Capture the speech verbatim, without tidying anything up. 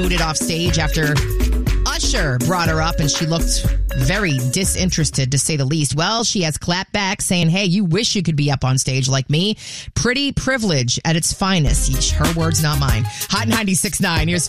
booted off stage after Usher brought her up and she looked very disinterested, to say the least. Well, she has clapped back saying, hey, you wish you could be up on stage like me. Pretty privilege at its finest. Her words, not mine. Hot ninety-six point nine. Here's